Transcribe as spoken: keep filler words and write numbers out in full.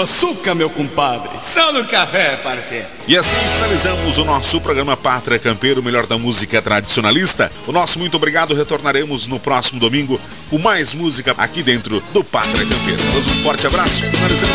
açúcar, meu compadre. Só no café, parceiro. E assim finalizamos o nosso programa Pátria Campeira, o melhor da música tradicionalista. O nosso muito obrigado. Retornaremos no próximo domingo com mais música aqui dentro do Pátria Campeira. Um forte abraço. Finalizamos